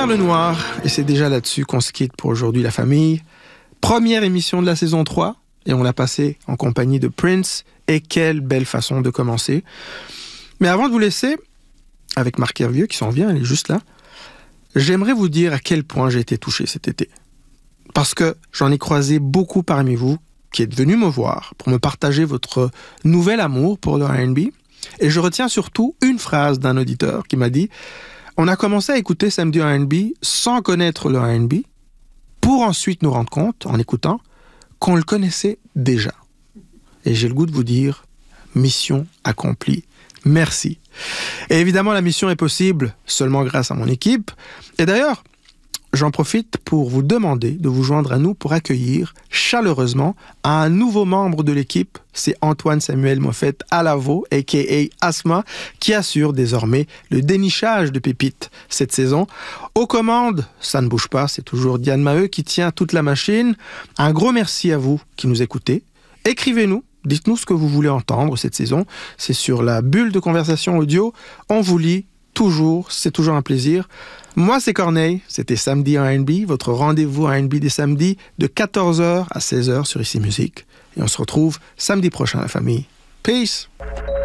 Perle Noire, et c'est déjà là-dessus qu'on se quitte pour aujourd'hui la famille. Première émission de la saison 3, et on l'a passée en compagnie de Prince, et quelle belle façon de commencer. Mais avant de vous laisser, avec Marc Hervieux qui s'en vient, elle est juste là, j'aimerais vous dire à quel point j'ai été touché cet été. Parce que j'en ai croisé beaucoup parmi vous qui êtes venus me voir pour me partager votre nouvel amour pour le R&B. Et je retiens surtout une phrase d'un auditeur qui m'a dit « On a commencé à écouter Samedi R&B sans connaître le R&B pour ensuite nous rendre compte, en écoutant, qu'on le connaissait déjà. » Et j'ai le goût de vous dire « Mission accomplie. Merci. » Et évidemment, la mission est possible seulement grâce à mon équipe. Et d'ailleurs, j'en profite pour vous demander de vous joindre à nous pour accueillir chaleureusement un nouveau membre de l'équipe. C'est Antoine-Samuel Moffett Alavo, a.k.a. Asma, qui assure désormais le dénichage de pépites cette saison. Aux commandes, ça ne bouge pas, c'est toujours Diane Maheu qui tient toute la machine. Un gros merci à vous qui nous écoutez. Écrivez-nous. Dites-nous ce que vous voulez entendre cette saison. C'est sur la bulle de conversation audio. On vous lit toujours. C'est toujours un plaisir. Moi, c'est Corneille. C'était Samedi R&B, votre rendez-vous R&B des samedis de 14h à 16h sur Ici Musique. Et on se retrouve samedi prochain, la famille. Peace!